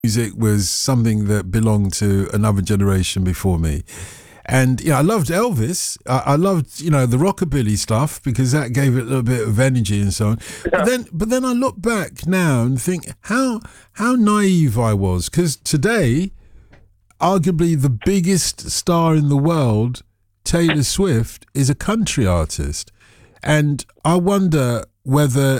music was something that belonged to another generation before me. And I loved Elvis. I loved, the rockabilly stuff because that gave it a little bit of energy and so on. Yeah. But then I look back now and think how naive I was, because today, arguably the biggest star in the world, Taylor Swift, is a country artist, and I wonder whether